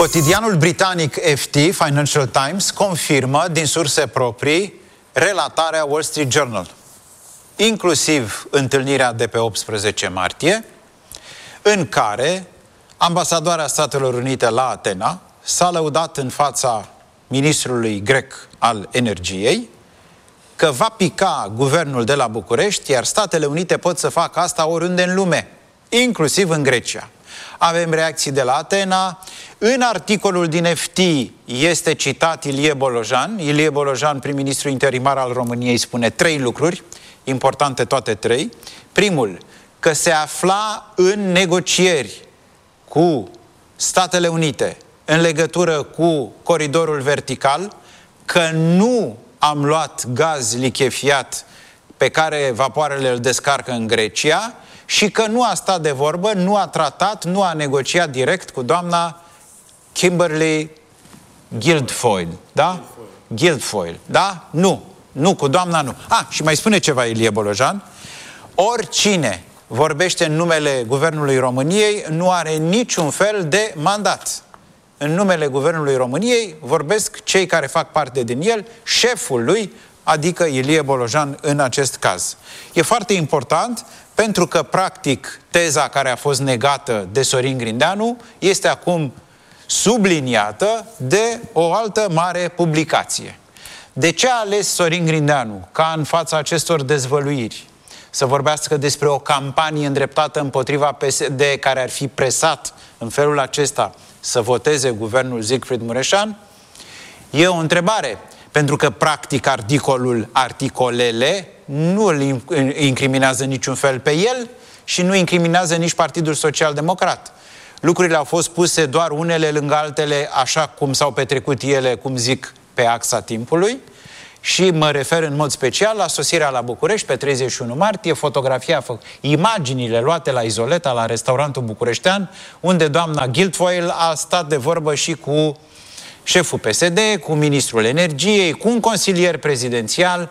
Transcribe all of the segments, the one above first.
Cotidianul britanic FT, Financial Times, confirmă din surse proprii relatarea Wall Street Journal, inclusiv întâlnirea de pe 18 martie, în care ambasadoarea Statelor Unite la Atena s-a lăudat în fața ministrului grec al energiei că va pica guvernul de la București, iar Statele Unite pot să facă asta oriunde în lume, inclusiv în Grecia. Avem reacții de la Atena. În articolul din FT este citat Ilie Bolojan. Ilie Bolojan, prim-ministru interimar al României, spune 3 lucruri, importante toate 3. Primul, că se afla în negocieri cu Statele Unite în legătură cu coridorul vertical, că nu am luat gaz lichefiat pe care vapoarele îl descarcă în Grecia și că nu a stat de vorbă, nu a tratat, nu a negociat direct cu doamna Kimberly Guilfoyle, da? Guilfoyle, da? Nu, cu doamna nu. Și mai spune ceva Ilie Bolojan: oricine vorbește în numele Guvernului României nu are niciun fel de mandat. În numele Guvernului României vorbesc cei care fac parte din el, șeful lui, adică Ilie Bolojan în acest caz. E foarte important pentru că, practic, teza care a fost negată de Sorin Grindeanu este acum subliniată de o altă mare publicație. De ce a ales Sorin Grindeanu ca în fața acestor dezvăluiri să vorbească despre o campanie îndreptată împotriva PSD care ar fi presat în felul acesta să voteze guvernul Siegfried Mureșan? E o întrebare, pentru că practic articolele nu îl incriminează niciun fel pe el și nu incriminează nici Partidul Social Democrat. Lucrurile au fost puse doar unele lângă altele, așa cum s-au petrecut ele, cum zic, pe axa timpului. Și mă refer în mod special la sosirea la București pe 31 martie, imaginile luate la Izoleta, la restaurantul bucureștean, unde doamna Guilfoyle a stat de vorbă și cu șeful PSD, cu ministrul energiei, cu un consilier prezidențial.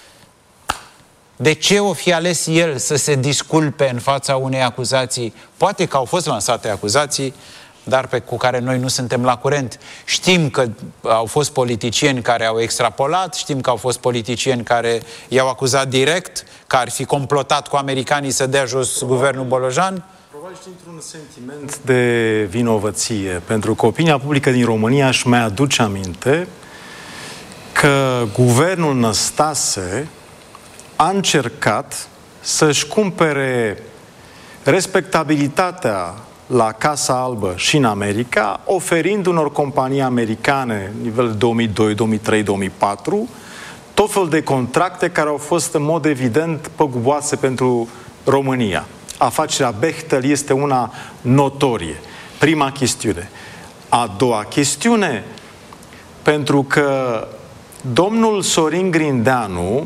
De ce o fi ales el să se disculpe în fața unei acuzații? Poate că au fost lansate acuzații, dar cu care noi nu suntem la curent. Știm că au fost politicieni care au extrapolat, știm că au fost politicieni care i-au acuzat direct, că ar fi complotat cu americanii să dea jos guvernul Bolojan. Probabil și într-un sentiment de vinovăție, pentru că opinia publică din România își mai aduce aminte că guvernul Năstase a încercat să-și cumpere respectabilitatea la Casa Albă și în America, oferind unor companii americane, nivel 2002, 2003, 2004, tot fel de contracte care au fost în mod evident păguboase pentru România. Afacerea Bechtel este una notorie. Prima chestiune. A doua chestiune, pentru că domnul Sorin Grindeanu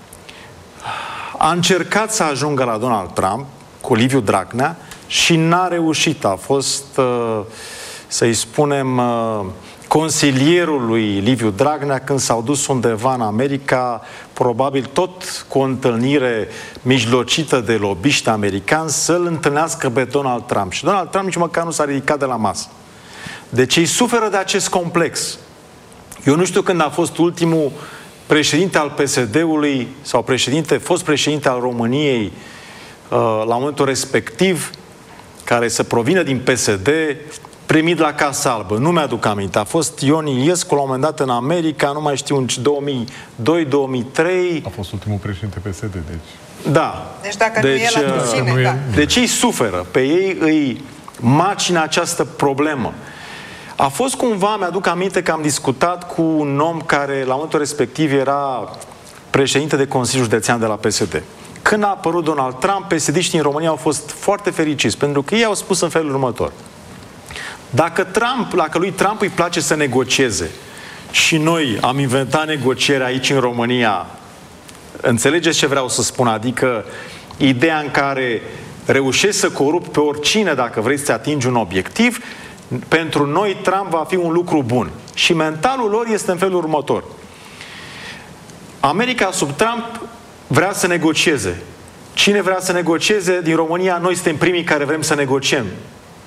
a încercat să ajungă la Donald Trump cu Liviu Dragnea și n-a reușit. A fost, să-i spunem, consilierul lui Liviu Dragnea când s-au dus undeva în America, probabil tot cu o întâlnire mijlocită de lobiști americani, să-l întâlnească pe Donald Trump. Și Donald Trump nici măcar nu s-a ridicat de la masă. Deci ei suferă de acest complex. Eu nu știu când a fost ultimul președinte al PSD-ului sau fost președinte al României la momentul respectiv, care să provină din PSD, primit la Casa Albă. Nu mi-aduc aminte. A fost Ion Iliescu la un moment dat în America, nu mai știu, în 2002-2003. A fost ultimul președinte PSD, deci. Da. Deci dacă nu e la cine, da. Deci ei suferă. Pe ei îi macină această problemă. A fost cumva, mi-aduc aminte că am discutat cu un om care la momentul respectiv era președinte de Consiliul Județean de la PSD. Când a apărut Donald Trump, PSD-știi în România au fost foarte fericiți, pentru că ei au spus în felul următor: dacă lui Trump îi place să negocieze și noi am inventat negocierea aici în România, înțelegeți ce vreau să spun? Adică ideea în care reușești să corupi pe oricine dacă vrei să atingi un obiectiv, pentru noi Trump va fi un lucru bun. Și mentalul lor este în felul următor: America sub Trump vrea să negocieze. Cine vrea să negocieze din România? Noi suntem primii care vrem să negociem.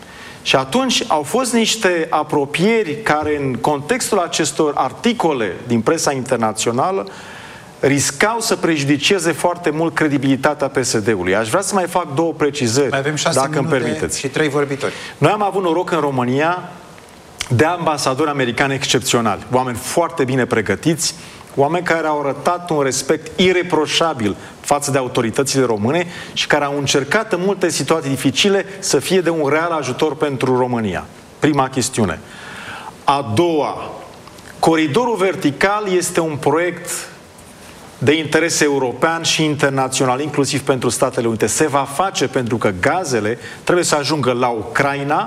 Și atunci au fost niște apropieri care în contextul acestor articole din presa internațională riscau să prejudicieze foarte mult credibilitatea PSD-ului. Aș vrea să mai fac două precizări, mai avem 6 dacă îmi permiteți. Și 3 vorbitori. Noi am avut noroc în România de ambasadori americani excepționali, oameni foarte bine pregătiți, oameni care au arătat un respect ireproșabil față de autoritățile române și care au încercat în multe situații dificile să fie de un real ajutor pentru România. Prima chestiune. A doua, coridorul vertical este un proiect de interes european și internațional, inclusiv pentru Statele Unite. Se va face pentru că gazele trebuie să ajungă la Ucraina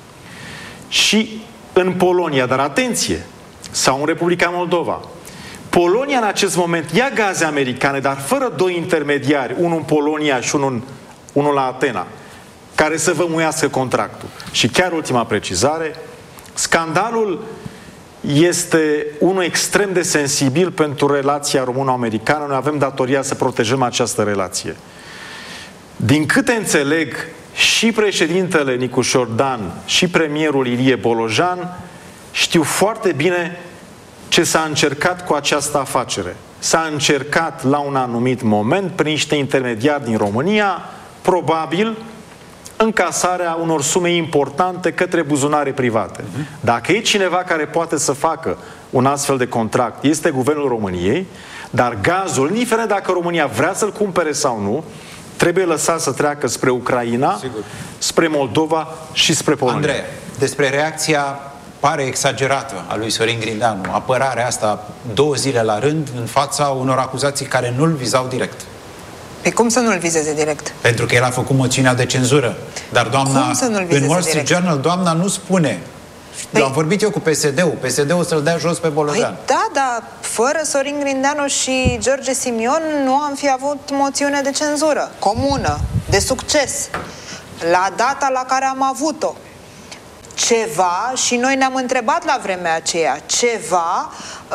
și în Polonia, dar atenție, sau în Republica Moldova. Polonia în acest moment ia gaze americane, dar fără doi intermediari, unul în Polonia și unul la Atena, care să vămuiască contractul. Și chiar ultima precizare, scandalul este unul extrem de sensibil pentru relația româno-americană. Noi avem datoria să protejăm această relație. Din câte înțeleg, și președintele Nicușor Dan și premierul Ilie Bolojan știu foarte bine ce s-a încercat cu această afacere. S-a încercat la un anumit moment, prin niște intermediari din România, probabil încasarea unor sume importante către buzunare private. Dacă e cineva care poate să facă un astfel de contract, este Guvernul României, dar gazul, indiferent dacă România vrea să-l cumpere sau nu, trebuie lăsat să treacă spre Ucraina, sigur, spre Moldova și spre Polonia. Andrei, despre reacția pare exagerată a lui Sorin Grindeanu, apărarea asta 2 zile la rând în fața unor acuzații care nu-l vizau direct. Pe cum să nu-l vizeze direct? Pentru că el a făcut moțiunea de cenzură. Dar doamna, în Wall Street Journal, doamna nu spune. Am vorbit eu cu PSD-ul. PSD-ul să-l dea jos pe Bolojan. Da, dar fără Sorin Grindeanu și George Simion nu am fi avut moțiune de cenzură comună, de succes, la data la care am avut-o. Ceva, și noi ne-am întrebat la vremea aceea, ceva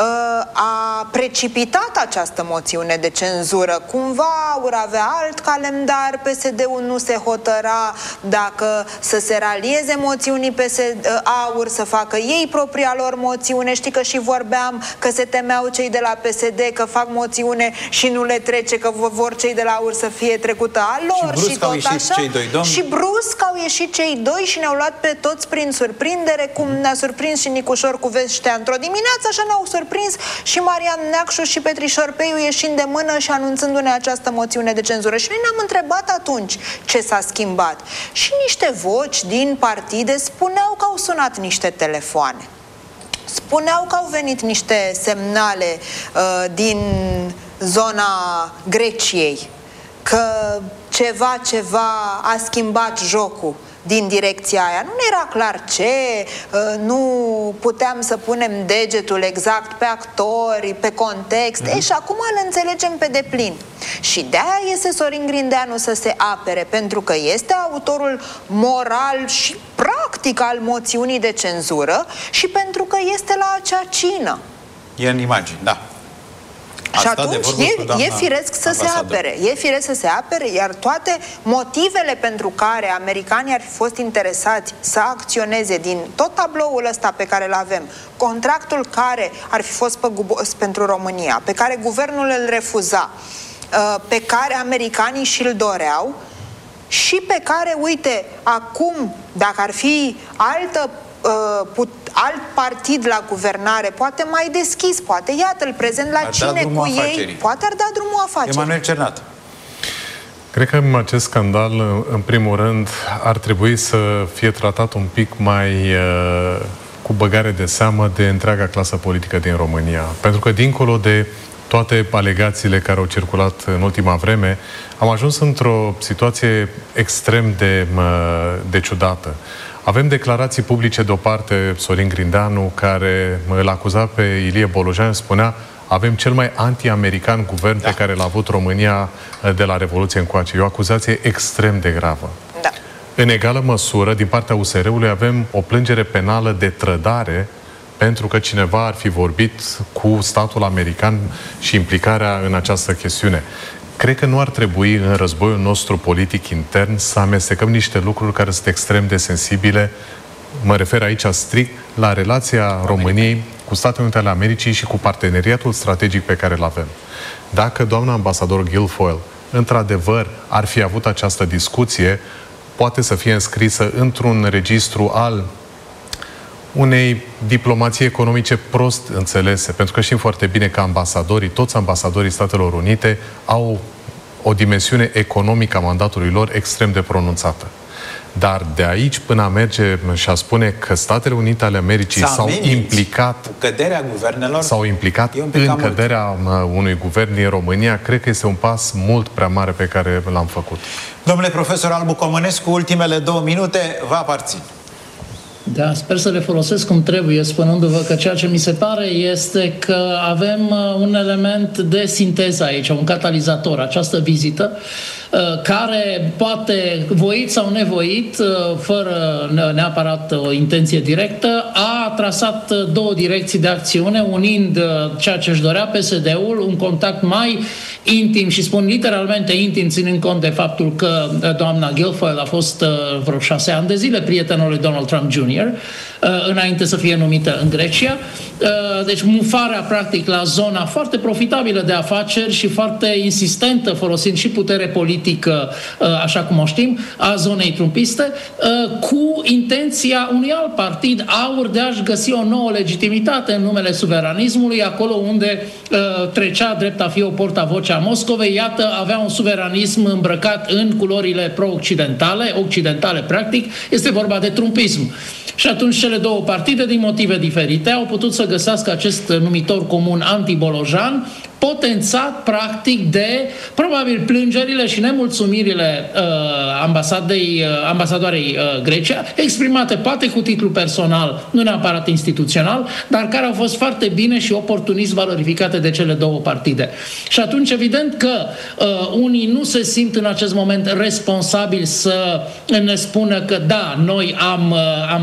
a precipitat această moțiune de cenzură. Cumva AUR avea alt calendar, PSD-ul nu se hotăra dacă să se ralieze moțiunii AUR, să facă ei propria lor moțiune. Știi că și vorbeam că se temeau cei de la PSD că fac moțiune și nu le trece, că vor cei de la AUR să fie trecută a lor și tot așa. Și brusc au ieșit cei doi și ne-au luat pe toți prin surprindere, cum ne-a surprins și Nicușor cu vestea într-o dimineață, așa ne-au surprins și Marian Neacșu și Petrișor Peiu ieșind de mână și anunțându-ne această moțiune de cenzură. Și noi ne-am întrebat atunci ce s-a schimbat. Și niște voci din partide spuneau că au sunat niște telefoane. Spuneau că au venit niște semnale din zona Greciei, că ceva a schimbat jocul din direcția aia. Nu era clar ce, nu puteam să punem degetul exact pe actori, pe context. Și acum le înțelegem pe deplin. Și de-aia iese Sorin Grindeanu să se apere, pentru că este autorul moral și practic al moțiunii de cenzură și pentru că este la acea cină. E în imagini, da. Și atunci e firesc să se apere. E firesc să se apere, iar toate motivele pentru care americanii ar fi fost interesați să acționeze din tot tabloul ăsta pe care îl avem, contractul care ar fi fost pentru România, pe care guvernul îl refuza, pe care americanii și-l doreau și pe care, uite, acum, dacă ar fi alt partid la guvernare, poate mai deschis, poate, iată-l prezent la cine cu ei, poate ar da drumul afacerii. Emanuel Cernat. Cred că acest scandal, în primul rând, ar trebui să fie tratat un pic mai cu băgare de seamă de întreaga clasă politică din România. Pentru că, dincolo de toate alegațiile care au circulat în ultima vreme, am ajuns într-o situație extrem de ciudată. Avem declarații publice de o parte, Sorin Grindeanu, care îl acuza pe Ilie Bolojan, spunea: avem cel mai anti-american guvern pe care l-a avut România de la Revoluție încoace. E o acuzație extrem de gravă. Da. În egală măsură, din partea USR-ului, avem o plângere penală de trădare pentru că cineva ar fi vorbit cu statul american și implicarea în această chestiune. Cred că nu ar trebui în războiul nostru politic intern să amestecăm niște lucruri care sunt extrem de sensibile. Mă refer aici strict la relația României cu Statele Unite ale Americii și cu parteneriatul strategic pe care îl avem. Dacă doamna ambasador Guilfoyle într-adevăr ar fi avut această discuție, poate să fie înscrisă într-un registru al unei diplomații economice prost înțelese, pentru că știm foarte bine că toți ambasadorii Statelor Unite au o dimensiune economică a mandatului lor extrem de pronunțată. Dar de aici până a merge și a spune că Statele Unite ale Americii s-au implicat în căderea unui guvern din România, cred că este un pas mult prea mare pe care l-am făcut. Domnule profesor Albu Comănescu, ultimele 2 minute vă aparțin. Da, sper să le folosesc cum trebuie, spunându-vă că ceea ce mi se pare este că avem un element de sinteză aici, un catalizator, această vizită, care poate, voit sau nevoit, fără neapărat o intenție directă, a trasat 2 direcții de acțiune, unind ceea ce își dorea PSD-ul, un contact mai intim, și spun literalmente intim, ținând cont de faptul că doamna Guilfoyle a fost vreo 6 ani de zile prietenul lui Donald Trump Jr., înainte să fie numită în Grecia. Deci mufarea practic la zona foarte profitabilă de afaceri și foarte insistentă, folosind și putere politică, așa cum o știm, a zonei trumpiste, cu intenția unui alt partid, AUR, de a-și găsi o nouă legitimitate în numele suveranismului, acolo unde trecea drept a fi o portavoce a Moscovei. Iată, avea un suveranism îmbrăcat în culorile pro-occidentale, occidentale practic, este vorba de trumpism. Și atunci cele 2 partide, din motive diferite, au putut să găsească acest numitor comun anti-Bolojan, potențat practic de probabil plângerile și nemulțumirile ambasadoarei Grecia, exprimate poate cu titlu personal, nu neapărat instituțional, dar care au fost foarte bine și oportunist valorificate de cele 2 partide. Și atunci evident că unii nu se simt în acest moment responsabili să ne spună că da, noi am